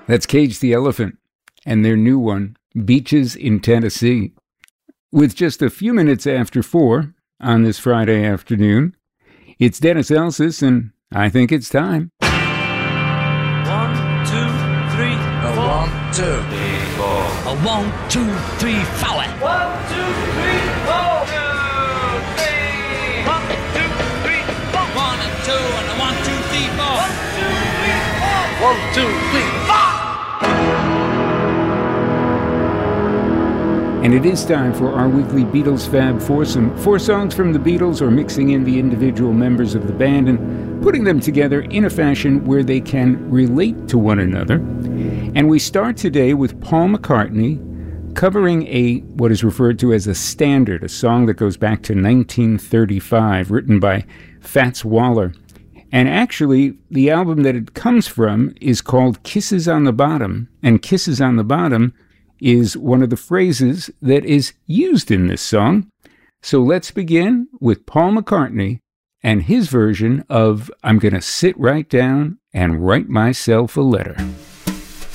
That's Cage the Elephant and their new one, Beaches in Tennessee. With just a few minutes after 4 on this Friday afternoon, it's Dennis Elsis, and I think it's time. 1, 2, 3, 4. 1, 2, 3, 4. 1, 2, 3, 4. 1, 2, 3, 4. 1, 2, 3, 4. 1 and 2 and a 1, 2, 3, 4. 1, 2, 3, 4. 1, 2, 3, 4. And it is time for our weekly Beatles Fab Foursome. 4 songs from the Beatles, or mixing in the individual members of the band and putting them together in a fashion where they can relate to one another. And we start today with Paul McCartney covering what is referred to as a standard, a song that goes back to 1935, written by Fats Waller. And actually, the album that it comes from is called Kisses on the Bottom, and Kisses on the Bottom is one of the phrases that is used in this song. So let's begin with Paul McCartney and his version of I'm Gonna Sit Right Down and Write Myself a Letter.